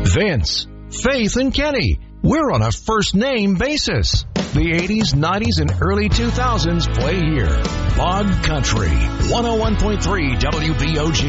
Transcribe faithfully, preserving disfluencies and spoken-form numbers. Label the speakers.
Speaker 1: Vince, Faith, and Kenny. We're on a first-name basis. The eighties, nineties, and early two thousands play here. Log Country, one oh one point three W B O G.